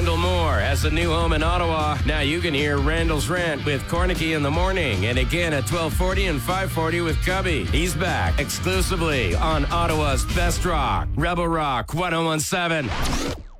Randall Moore has a new home in Ottawa. Now you can hear Randall's Rant with Cornicky in the morning, and again at 12:40 and 5:40 with Cubby. He's back exclusively on Ottawa's Best Rock, Rebel Rock 101.7.